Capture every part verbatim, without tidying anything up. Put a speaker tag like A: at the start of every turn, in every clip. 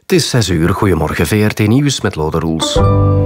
A: Het is zes uur. Goedemorgen, V R T Nieuws met Lode Roels.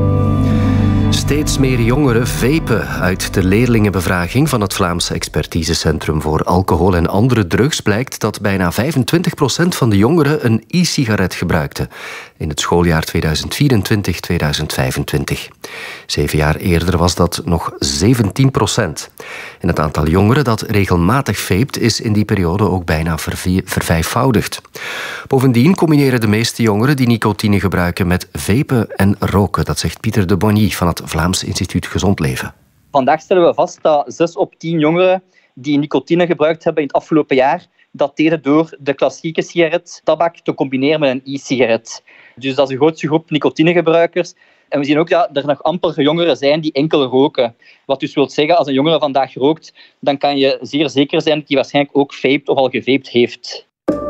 A: Steeds meer jongeren vapen. Uit de leerlingenbevraging van het Vlaams Expertisecentrum voor Alcohol en Andere Drugs blijkt dat bijna vijfentwintig procent van de jongeren een e-sigaret gebruikte in het schooljaar tweeduizend vierentwintig tweeduizend vijfentwintig. Zeven jaar eerder was dat nog zeventien procent. En het aantal jongeren dat regelmatig vapet is in die periode ook bijna vervie- vervijfvoudigd. Bovendien combineren de meeste jongeren die nicotine gebruiken met vapen en roken. Dat zegt Pieter de Bonny van het Vlaams Instituut Gezond Leven.
B: Vandaag stellen we vast dat zes op tien jongeren die nicotine gebruikt hebben in het afgelopen jaar, dat deden door de klassieke sigaret, tabak, te combineren met een e-sigaret. Dus dat is de grootste groep nicotinegebruikers. En we zien ook dat er nog amper jongeren zijn die enkel roken. Wat dus wil zeggen, als een jongere vandaag rookt, dan kan je zeer zeker zijn dat hij waarschijnlijk ook vaped of al gevaped heeft.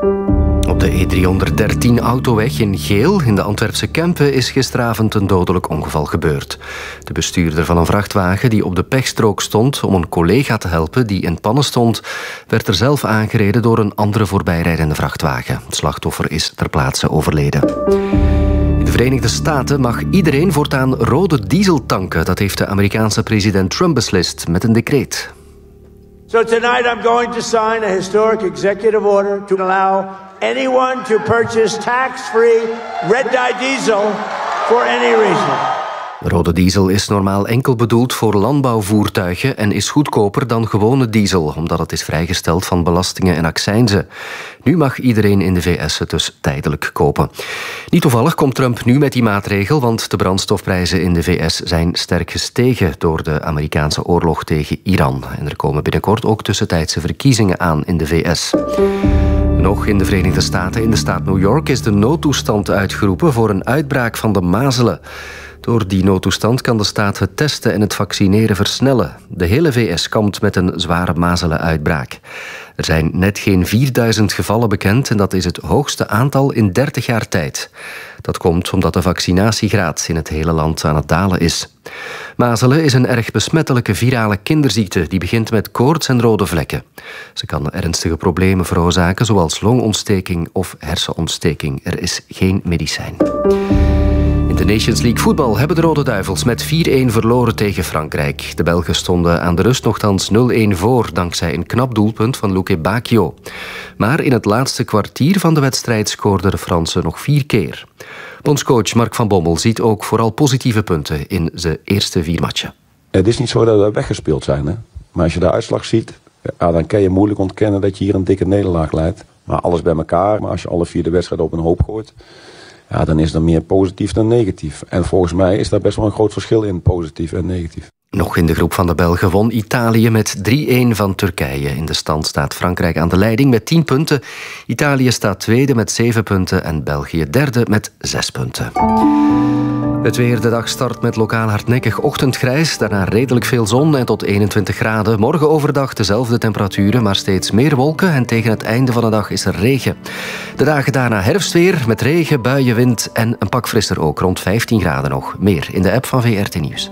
A: Op de E driehonderddertien autoweg in Geel in de Antwerpse Kempen is gisteravond een dodelijk ongeval gebeurd. De bestuurder van een vrachtwagen die op de pechstrook stond om een collega te helpen die in pannen stond, werd er zelf aangereden door een andere voorbijrijdende vrachtwagen. Het slachtoffer is ter plaatse overleden. In de Verenigde Staten mag iedereen voortaan rode diesel tanken. Dat heeft de Amerikaanse president Trump beslist met een decreet.
C: So tonight I'm going to sign a historic executive order to allow anyone to purchase tax-free red-dye diesel for any reason.
A: Rode diesel is normaal enkel bedoeld voor landbouwvoertuigen en is goedkoper dan gewone diesel, omdat het is vrijgesteld van belastingen en accijnzen. Nu mag iedereen in de V S het dus tijdelijk kopen. Niet toevallig komt Trump nu met die maatregel, want de brandstofprijzen in de V S zijn sterk gestegen door de Amerikaanse oorlog tegen Iran. En er komen binnenkort ook tussentijdse verkiezingen aan in de V S. Nog in de Verenigde Staten, in de staat New York, is de noodtoestand uitgeroepen voor een uitbraak van de mazelen. Door die noodtoestand kan de staat het testen en het vaccineren versnellen. De hele V S kampt met een zware mazelenuitbraak. Er zijn net geen vierduizend gevallen bekend en dat is het hoogste aantal in dertig jaar tijd. Dat komt omdat de vaccinatiegraad in het hele land aan het dalen is. Mazelen is een erg besmettelijke virale kinderziekte die begint met koorts en rode vlekken. Ze kan ernstige problemen veroorzaken zoals longontsteking of hersenontsteking. Er is geen medicijn. In de Nations League voetbal hebben de Rode Duivels met vier-een verloren tegen Frankrijk. De Belgen stonden aan de rust nogthans nul-een voor, dankzij een knap doelpunt van Luke Bacchio. Maar in het laatste kwartier van de wedstrijd scoorden de Fransen nog vier keer. Bondscoach Mark van Bommel ziet ook vooral positieve punten in zijn eerste vier matchen.
D: Het is niet zo dat we weggespeeld zijn, hè? Maar als je de uitslag ziet, ja, dan kan je moeilijk ontkennen dat je hier een dikke nederlaag leidt. Maar alles bij elkaar, maar als je alle vier de wedstrijden op een hoop gooit, ja, dan is er meer positief dan negatief. En volgens mij is daar best wel een groot verschil in, positief en negatief.
A: Nog in de groep van de Belgen won Italië met drie-een van Turkije. In de stand staat Frankrijk aan de leiding met tien punten. Italië staat tweede met zeven punten en België derde met zes punten. Het weer, de dag start met lokaal hardnekkig ochtendgrijs. Daarna redelijk veel zon en tot eenentwintig graden. Morgen overdag dezelfde temperaturen, maar steeds meer wolken. En tegen het einde van de dag is er regen. De dagen daarna herfstweer met regen, buien, wind en een pak frisser ook. Rond vijftien graden nog. Meer in de app van V R T Nieuws.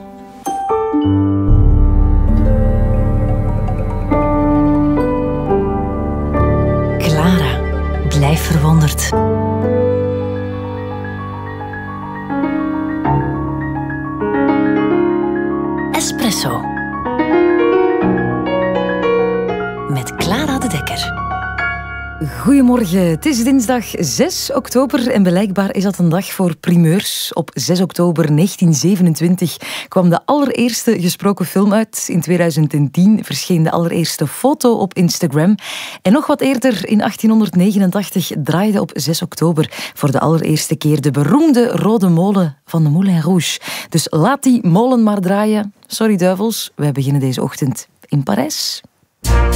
E: Clara, blijf verwonderd. Espresso. Met Clara de Dekker.
F: Goedemorgen, het is dinsdag zes oktober en blijkbaar is dat een dag voor primeurs. Op zes oktober negentien zevenentwintig kwam de allereerste gesproken film uit. In tweeduizend tien verscheen de allereerste foto op Instagram. En nog wat eerder, in achttienhonderdnegenentachtig, draaide op zes oktober voor de allereerste keer de beroemde rode molen van de Moulin Rouge. Dus laat die molen maar draaien. Sorry duivels, wij beginnen deze ochtend in Parijs.